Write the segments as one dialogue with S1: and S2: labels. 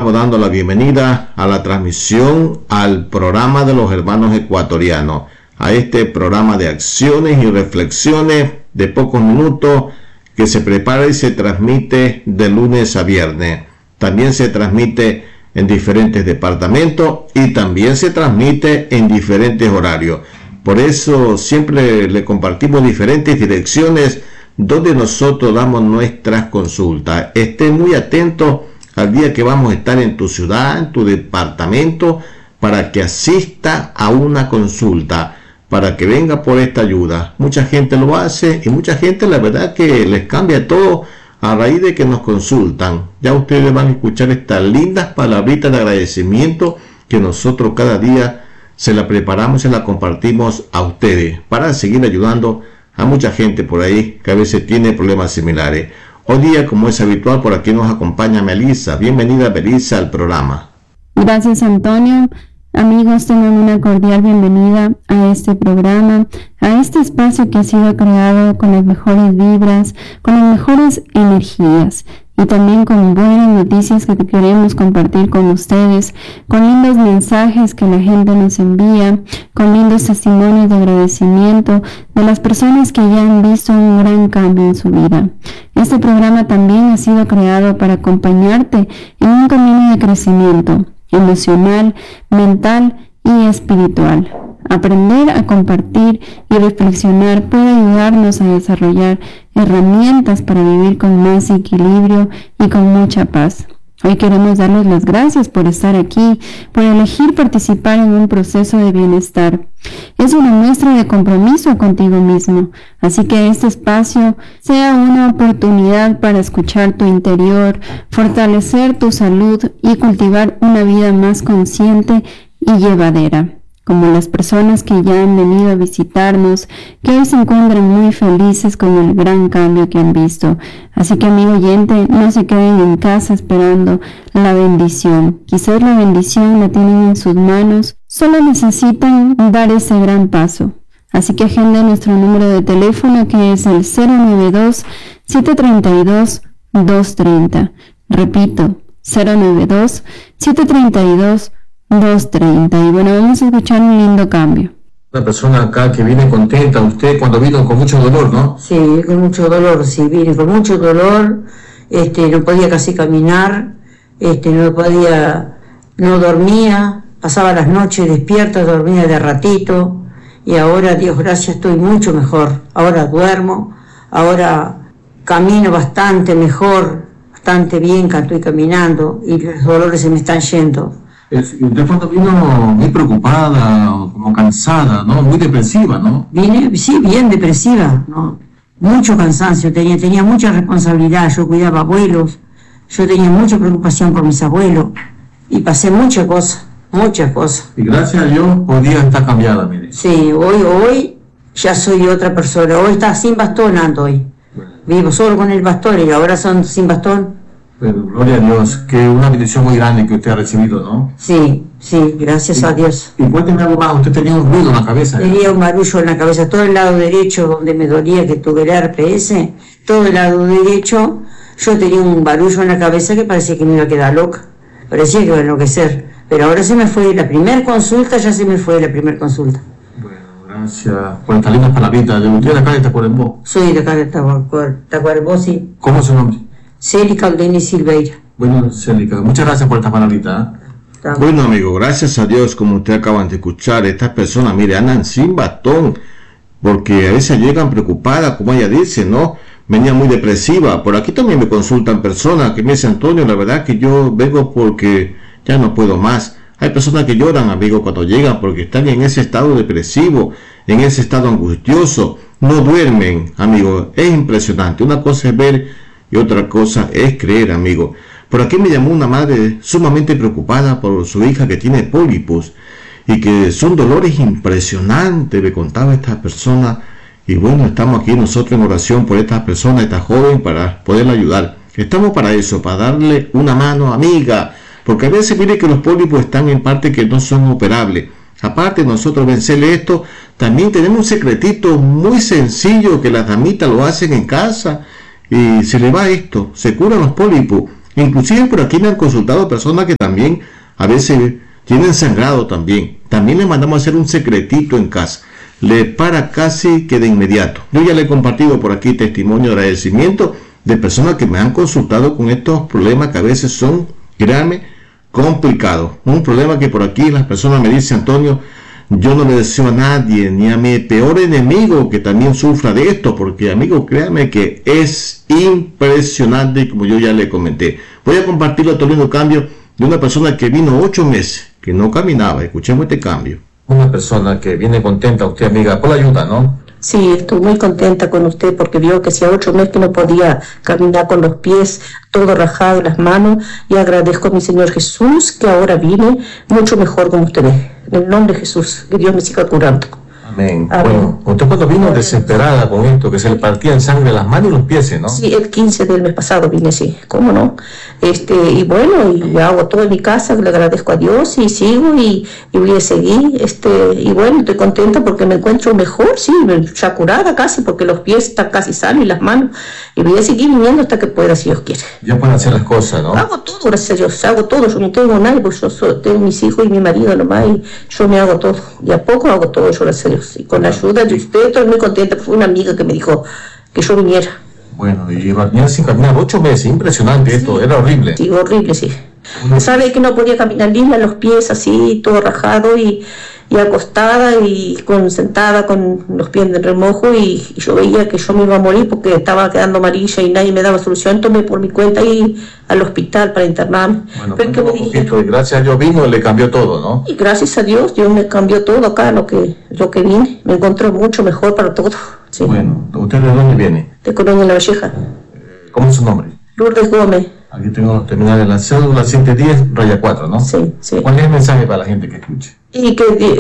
S1: estamos dando la bienvenida a la transmisión al programa de los hermanos ecuatorianos, a este programa de acciones y reflexiones de pocos minutos que se prepara y se transmite de lunes a viernes. También se transmite en diferentes departamentos y también se transmite en diferentes horarios. Por eso siempre le compartimos diferentes direcciones donde nosotros damos nuestras consultas. Esté muy atento al día que vamos a estar en tu ciudad, en tu departamento, para que asista a una consulta, para que venga por esta ayuda. Mucha gente lo hace y mucha gente la verdad que les cambia todo a raíz de que nos consultan. Ya ustedes van a escuchar estas lindas palabritas de agradecimiento que nosotros cada día se la preparamos y la compartimos a ustedes para seguir ayudando a mucha gente por ahí que a veces tiene problemas similares. Hoy día, como es habitual, por aquí nos acompaña Melissa. Bienvenida, Melissa, al programa.
S2: Gracias, Antonio. Amigos, tengan una cordial bienvenida a este programa, a este espacio que ha sido creado con las mejores vibras, con las mejores energías y también con buenas noticias que queremos compartir con ustedes, con lindos mensajes que la gente nos envía, con lindos testimonios de agradecimiento de las personas que ya han visto un gran cambio en su vida. Este programa también ha sido creado para acompañarte en un camino de crecimiento emocional, mental y espiritual. Aprender a compartir y reflexionar puede ayudarnos a desarrollar herramientas para vivir con más equilibrio y con mucha paz. Hoy queremos darles las gracias por estar aquí, por elegir participar en un proceso de bienestar. Es una muestra de compromiso contigo mismo, así que este espacio sea una oportunidad para escuchar tu interior, fortalecer tu salud y cultivar una vida más consciente y llevadera. Como las personas que ya han venido a visitarnos, que hoy se encuentran muy felices con el gran cambio que han visto. Así que, amigo oyente, no se queden en casa esperando la bendición. Quizás la bendición la tienen en sus manos, solo necesitan dar ese gran paso. Así que agenden nuestro número de teléfono, que es el 092-732-230. Repito, 092-732-230. Y bueno, vamos a escuchar un lindo cambio.
S1: Una persona acá que viene contenta, usted cuando vino con mucho dolor, ¿no?
S3: Sí, con mucho dolor, sí, vine con mucho dolor, no podía casi caminar, no dormía, pasaba las noches despierta, dormía de ratito, y ahora, Dios gracias, estoy mucho mejor. Ahora duermo, ahora camino bastante mejor, bastante bien que estoy caminando, y los dolores se me están yendo.
S1: Usted cuando vino muy preocupada, como cansada, ¿no? Muy depresiva, ¿no?
S3: Vine, sí, bien depresiva, ¿no? Mucho cansancio, tenía mucha responsabilidad, yo cuidaba abuelos, yo tenía mucha preocupación por mis abuelos, y pasé muchas cosas.
S1: Y gracias a Dios, hoy día está cambiada, mire.
S3: Sí, hoy ya soy otra persona, hoy está sin bastón ando hoy. Vivo solo con el bastón y ahora son sin bastón.
S1: Pero gloria a Dios, que una bendición muy grande que usted ha recibido, ¿no?
S3: Sí, gracias a Dios.
S1: Y cuénteme algo más, usted tenía un ruido en la cabeza.
S3: Tenía un barullo en la cabeza, todo el lado derecho donde me dolía que tuve el herpes, todo el lado derecho, yo tenía un barullo en la cabeza que parecía que me iba a quedar loca, parecía que iba a enloquecer, pero ahora se me fue la primera consulta, Bueno,
S1: gracias por estas lindas palabritas. ¿De usted de acá de Tacuarembó?
S3: Soy de acá de Tacuarembó, sí.
S1: ¿Cómo es su nombre?
S3: Célica Aldeni Silveira.
S1: Bueno, Célica, muchas gracias por esta palabrita. Bueno, amigo, gracias a Dios, como ustedes acaban de escuchar, estas personas, mire, andan sin bastón, porque a veces llegan preocupadas, como ella dice, ¿no? Venía muy depresiva. Por aquí también me consultan personas que me dicen, Antonio, la verdad que yo vengo porque ya no puedo más. Hay personas que lloran, amigo, cuando llegan porque están en ese estado depresivo, en ese estado angustioso, no duermen, amigo, es impresionante. Una cosa es ver y otra cosa es creer, amigo. Por aquí me llamó una madre sumamente preocupada por su hija que tiene pólipos y que son dolores impresionantes, me contaba esta persona. Y bueno, estamos aquí nosotros en oración por esta persona, esta joven, para poderla ayudar. Estamos para eso, para darle una mano amiga, porque a veces mire que los pólipos están en parte que no son operables. Aparte de nosotros vencerle esto, también tenemos un secretito muy sencillo que las damitas lo hacen en casa y se le va esto, se curan los pólipos. Inclusive por aquí me han consultado personas que también a veces tienen sangrado también. También les mandamos a hacer un secretito en casa. Le para casi que de inmediato. Yo ya le he compartido por aquí testimonio de agradecimiento de personas que me han consultado con estos problemas que a veces son, créanme, complicados. Un problema que por aquí las personas me dicen, Antonio, yo no le deseo a nadie, ni a mi peor enemigo que también sufra de esto, porque amigo, créame que es impresionante, como yo ya le comenté. Voy a compartir otro lindo cambio de una persona que vino 8 meses, que no caminaba. Escuchemos este cambio.
S4: Una persona que viene contenta, usted amiga, por la ayuda, ¿no?
S5: Sí, estoy muy contenta con usted porque vio que hacía 8 meses que no podía caminar con los pies todo rajado, las manos, y agradezco a mi Señor Jesús que ahora vine mucho mejor como usted ve. En el nombre de Jesús, que Dios me siga curando.
S4: Amén.
S5: Amén.
S4: Bueno, usted cuando vino desesperada con esto, que se le partían sangre las manos y los pies, ¿no?
S5: Sí, el 15 del mes pasado vine, sí, ¿cómo no? Y bueno, y hago todo en mi casa, le agradezco a Dios y sigo y voy a seguir, y bueno, estoy contenta porque me encuentro mejor, sí, ya curada casi, porque los pies están casi sanos y las manos, y voy a seguir viniendo hasta que pueda, si Dios quiere.
S4: Ya pueden hacer las cosas, ¿no?
S5: Hago todo, gracias a Dios, hago todo, yo no tengo nada, pues yo tengo mis hijos y mi marido nomás, y yo me hago todo, y a poco hago todo yo, gracias a Dios, y con la ayuda de usted estoy muy contenta, porque fue una amiga que me dijo que yo viniera.
S4: Bueno, y venía sin caminar 8 meses, impresionante esto, era horrible.
S5: Sí, horrible, sí. Sabe que no podía caminar linda, los pies así, todo rajado y acostada y sentada con los pies en remojo y yo veía que yo me iba a morir porque estaba quedando amarilla y nadie me daba solución. Tomé por mi cuenta y al hospital para internarme.
S4: Bueno,
S5: pero que me dijeron,
S4: y gracias a Dios vino y le cambió todo, ¿no?
S5: y gracias a Dios, Dios me cambió todo acá, lo que vine. Me encontró mucho mejor para todo. Sí.
S4: Bueno, ¿usted de dónde viene?
S5: De Colonia La Valleja.
S4: ¿Cómo es su nombre?
S5: Lourdes Gómez.
S4: Aquí tengo terminal de la cédula 710-4, ¿no?
S5: Sí, sí.
S4: ¿Cuál es el mensaje para la gente que escuche?
S5: Y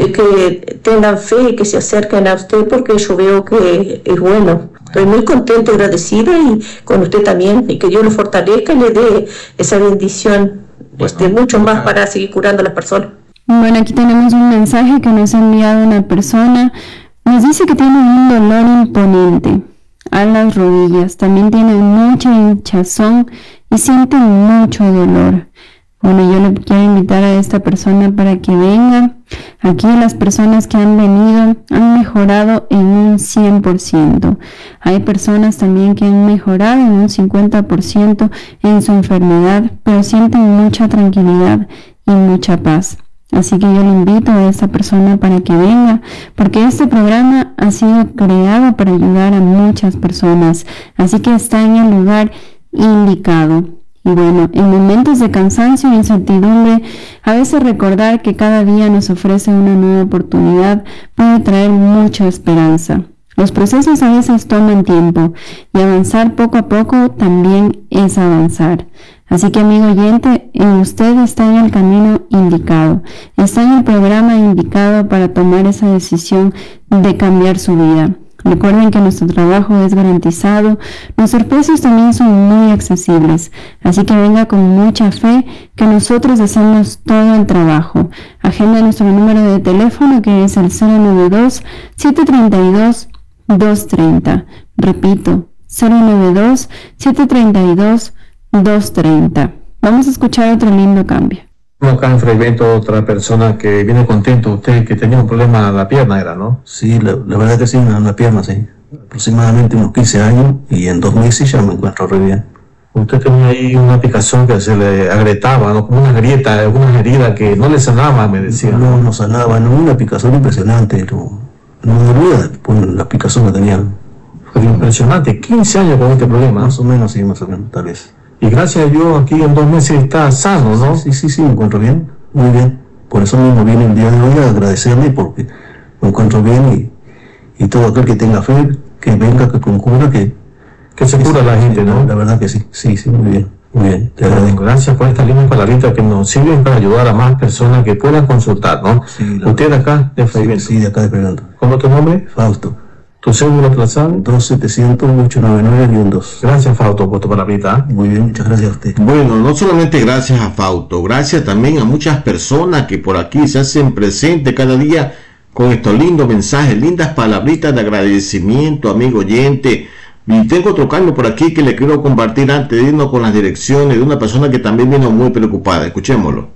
S5: que tengan fe y que se acerquen a usted porque yo veo que es bueno. Estoy muy contenta y agradecida y con usted también, y que Dios lo fortalezca y le dé esa bendición, mucho más para seguir curando a las personas.
S2: Bueno, aquí tenemos un mensaje que nos ha enviado una persona. Nos dice que tiene un dolor imponente a las rodillas, también tiene mucha hinchazón y siente mucho dolor. Bueno, yo le quiero invitar a esta persona para que venga. Aquí las personas que han venido han mejorado en un 100%. Hay personas también que han mejorado en un 50% en su enfermedad, pero sienten mucha tranquilidad y mucha paz. Así que yo le invito a esta persona para que venga, porque este programa ha sido creado para ayudar a muchas personas. Así que está en el lugar indicado. Y bueno, en momentos de cansancio e incertidumbre, a veces recordar que cada día nos ofrece una nueva oportunidad puede traer mucha esperanza. Los procesos a veces toman tiempo y avanzar poco a poco también es avanzar. Así que, amigo oyente, usted está en el camino indicado, está en el programa indicado para tomar esa decisión de cambiar su vida. Recuerden que nuestro trabajo es garantizado, nuestros precios también son muy accesibles, así que venga con mucha fe que nosotros hacemos todo el trabajo. Agenda nuestro número de teléfono que es el 092-732-230. Repito, 092-732-230. Vamos a escuchar otro lindo cambio.
S4: Acá en Fragmento, otra persona que viene contento, usted que tenía un problema en la pierna era, ¿no?
S6: Sí, la verdad que sí, en la pierna, sí. Aproximadamente unos 15 años y en 2 meses ya me encuentro re bien.
S4: Usted tenía ahí una picazón que se le agrietaba, ¿no? Como una grieta, algunas heridas que no le sanaba, me decía.
S6: No sanaba, no, una picazón impresionante, no dolía, pues la picazón la tenía.
S4: Fue impresionante, 15 años con este problema.
S6: Más o menos, sí, más o menos, tal vez.
S4: Y gracias a Dios aquí en 2 meses está sano, ¿no?
S6: Sí, me encuentro bien, muy bien. Por eso mismo vine el día de hoy a agradecerle porque me encuentro bien y todo aquel que tenga fe, que venga, que concurra, que
S4: se cura la gente, ¿no?
S6: La verdad que sí, muy bien, te agradezco.
S4: Gracias por estas lindas palabritas que nos sirven para ayudar a más personas que puedan consultar, ¿no?
S6: Sí,
S4: usted acá de Fragmento.
S6: Sí, de acá de Fragmento.
S4: ¿Cómo es tu nombre?
S6: Fausto.
S4: ¿Tu cédula trazal?
S6: 2700-899-2.
S4: Gracias, Fausto, por tu palabrita.
S6: Muy bien, muchas gracias a usted.
S1: Bueno, no solamente gracias a Fausto, gracias también a muchas personas que por aquí se hacen presentes cada día con estos lindos mensajes, lindas palabritas de agradecimiento, amigo oyente, Y tengo otro cambio por aquí que le quiero compartir antes de irnos con las direcciones de una persona que también vino muy preocupada. Escuchémoslo.